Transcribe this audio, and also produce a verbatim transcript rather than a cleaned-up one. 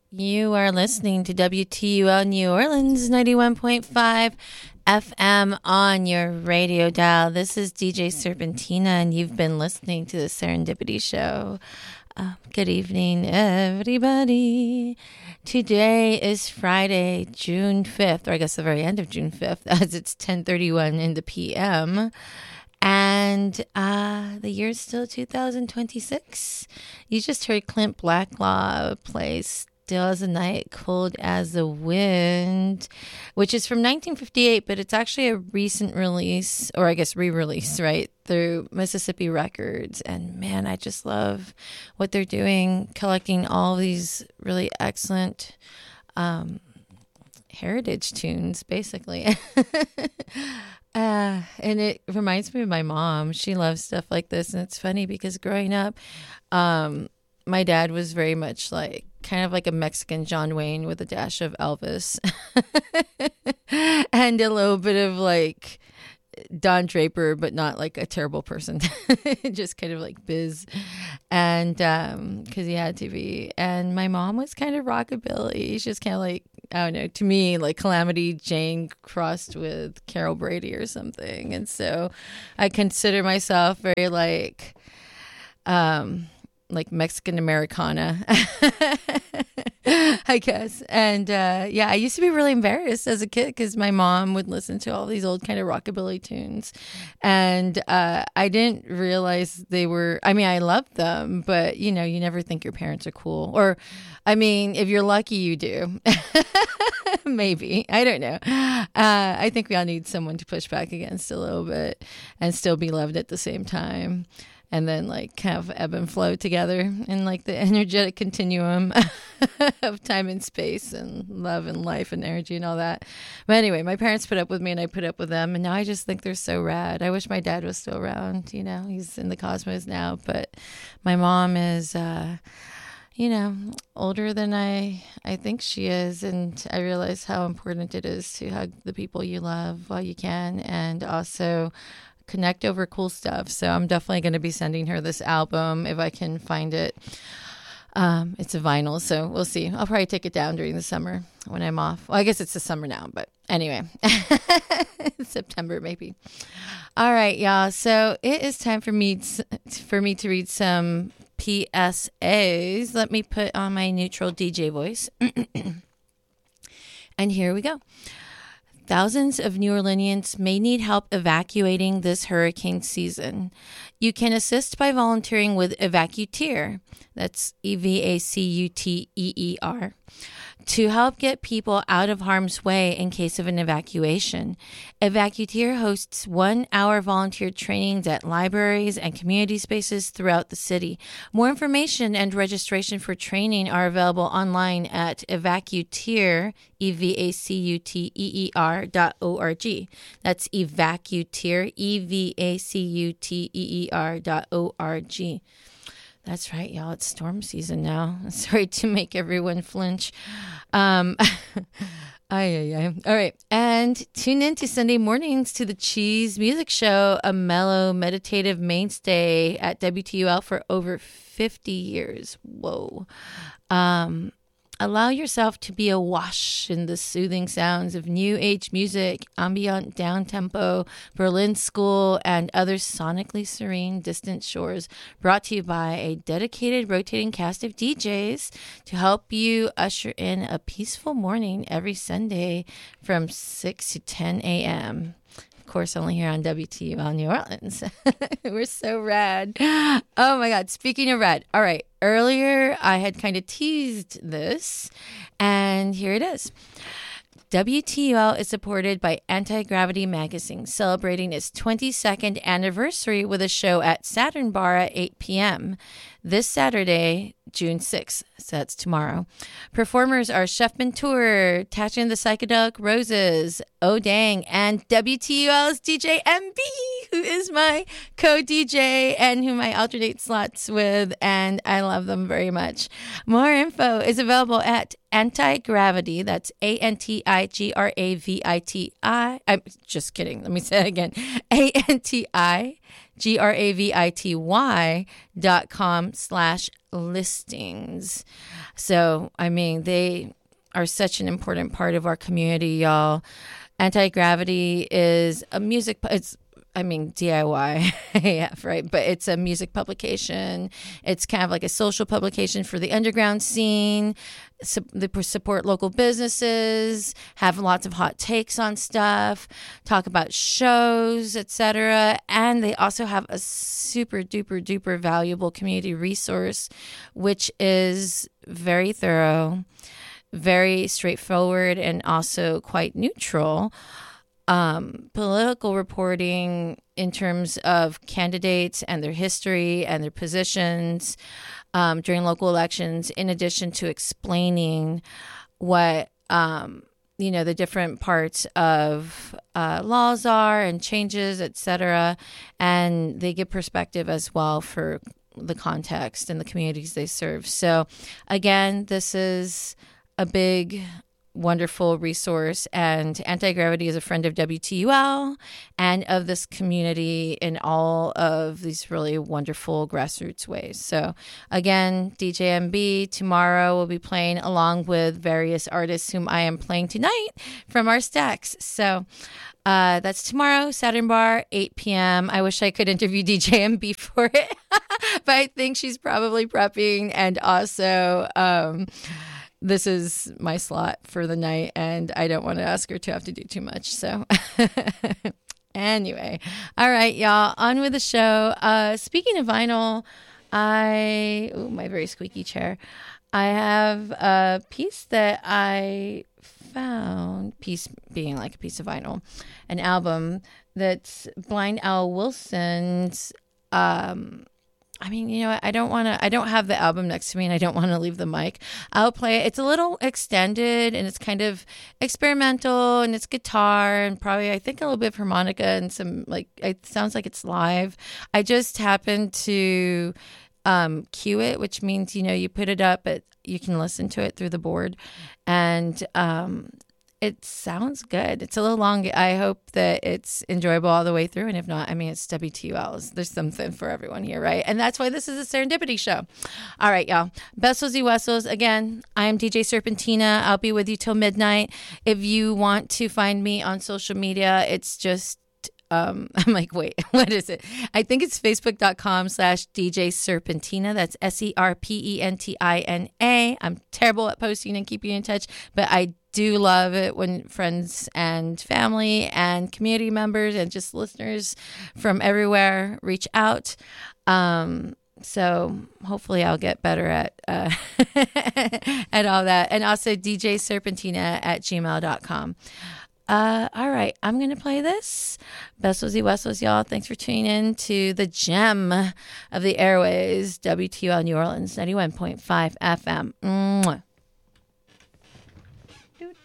You are listening to W T U L New Orleans ninety-one point five F M on your radio dial. This is D J Serpentina, and you've been listening to the Serendipity Show. Uh, good evening, everybody. Today is Friday, June fifth, or I guess the very end of June fifth, as it's ten thirty-one in the P M. And uh, the year's still two thousand twenty-six. You just heard Clint Blacklaw play Still as a Night, Cold as the Wind, which is from nineteen fifty-eight, but it's actually a recent release, or I guess re-release, right, through Mississippi Records. And man, I just love what they're doing, collecting all these really excellent um, heritage tunes, basically. Uh, and it reminds me of my mom. She loves stuff like this. And it's funny because growing up, um, my dad was very much like kind of like a Mexican John Wayne with a dash of Elvis and a little bit of like Don Draper, but not like a terrible person, just kind of like biz. And um, because he had to be. And my mom was kind of rockabilly. She's just kind of like, I don't know, to me, like Calamity Jane crossed with Carol Brady or something. And so I consider myself very like, um, like Mexican Americana, I guess. And uh, yeah, I used to be really embarrassed as a kid because my mom would listen to all these old kind of rockabilly tunes. And uh, I didn't realize they were, I mean, I loved them, but you know, you never think your parents are cool. Or, I mean, if you're lucky, you do. Maybe. I don't know. Uh, I think we all need someone to push back against a little bit and still be loved at the same time. And then like kind of ebb and flow together in like the energetic continuum of time and space and love and life and energy and all that. But anyway, my parents put up with me and I put up with them. And now I just think they're so rad. I wish my dad was still around. You know, he's in the cosmos now. But my mom is, uh, you know, older than I, I think she is. And I realize how important it is to hug the people you love while you can. And also connect over cool stuff. So I'm definitely going to be sending her this album if I can find it. Um, it's a vinyl, so we'll see. I'll probably take it down during the summer when I'm off. Well, I guess it's the summer now, but anyway, September maybe. All right, y'all. So it is time for me for me to read some P S As. Let me put on my neutral D J voice. And here we go. Thousands of New Orleanians may need help evacuating this hurricane season. You can assist by volunteering with Evacuteer, that's E V A C U T E E R, to help get people out of harm's way in case of an evacuation. Evacuteer hosts one-hour volunteer trainings at libraries and community spaces throughout the city. More information and registration for training are available online at Evacuteer, E V A C U T E E R dot O R G. That's Evacuteer, E V A C U T E E R dot O R G. That's right, y'all. It's storm season now. Sorry to make everyone flinch. Um, ay, ay, ay. All right. And tune in to Sunday mornings to the Cheese Music Show, a mellow, meditative mainstay at W T U L for over fifty years. Whoa. Um, allow yourself to be awash in the soothing sounds of new age music, ambient down-tempo, Berlin School, and other sonically serene distant shores, brought to you by a dedicated rotating cast of D Js to help you usher in a peaceful morning every Sunday from six to ten a.m. Of course, only here on W T U L New Orleans. We're so rad. Oh my God. Speaking of rad. All right. Earlier, I had kind of teased this, and here it is. W T U L is supported by Anti-Gravity Magazine, celebrating its twenty-second anniversary with a show at Saturn Bar at eight p.m. this Saturday, June sixth. So that's tomorrow. Performers are Chef Mentor, Tatchin' the Psychedelic Roses, Oh Dang, and W T U L's D J M B, who is my co-D J and whom I alternate slots with, and I love them very much. More info is available at Anti-Gravity, that's A N T I G R A V I T I. I'm just kidding. Let me say it again. A N T I G R A V I T Y dot com slash listings. So, I mean, they are such an important part of our community, y'all. Anti-Gravity is a music, it's I mean, D I Y, yeah, right. But it's a music publication. It's kind of like a social publication for the underground scene. So they support local businesses, have lots of hot takes on stuff, talk about shows, et cetera. And they also have a super duper duper valuable community resource, which is very thorough, very straightforward, and also quite neutral. Um, political reporting in terms of candidates and their history and their positions um, during local elections, in addition to explaining what, um, you know, the different parts of uh, laws are and changes, et cetera. And they give perspective as well for the context and the communities they serve. So, again, this is a big wonderful resource, and Anti-Gravity is a friend of W T U L and of this community in all of these really wonderful grassroots ways. So again, D J M B tomorrow will be playing along with various artists whom I am playing tonight from our stacks. So uh, that's tomorrow, Saturn Bar, eight p.m. I wish I could interview D J M B for it, but I think she's probably prepping, and also um, this is my slot for the night, and I don't want to ask her to have to do too much. So anyway, all right, y'all, on with the show. Uh, speaking of vinyl, I, oh, my very squeaky chair. I have a piece that I found, piece being like a piece of vinyl, an album that's Blind Owl Wilson's, um, I mean, you know what? I don't want to, I don't have the album next to me, and I don't want to leave the mic. I'll play it. It's a little extended, and it's kind of experimental, and it's guitar and probably, I think, a little bit of harmonica and some, like, it sounds like it's live. I just happened to um, cue it, which means, you know, you put it up, but you can listen to it through the board. And, um, it sounds good. It's a little long. I hope that it's enjoyable all the way through. And if not, I mean, it's W T U L. There's something for everyone here, right? And that's why this is a serendipity show. All right, y'all. Bessels y Wessels. Again, I am D J Serpentina. I'll be with you till midnight. If you want to find me on social media, it's just, um, I'm like, wait, what is it? I think it's facebook.com slash DJ Serpentina. That's S E R P E N T I N A. I'm terrible at posting and keeping in touch, but I do love it when friends and family and community members and just listeners from everywhere reach out. Um, so hopefully I'll get better at uh, at all that. And also D J Serpentina at gmail dot com. Uh, all right, I'm going to play this. Bessels y Wessels, y'all. Thanks for tuning in to the gem of the airways, W T U L New Orleans, ninety-one point five F M. Mwah.